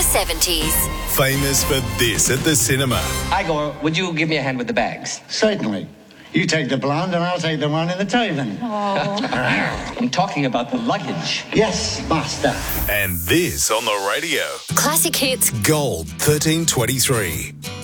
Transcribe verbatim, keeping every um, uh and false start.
seventies. Famous for this at the cinema. Igor, would you give me a hand with the bags? Certainly. You take the blonde and I'll take the one in the toven. I'm talking about the luggage. Yes, master. And this on the radio. Classic hits. Gold thirteen twenty-three.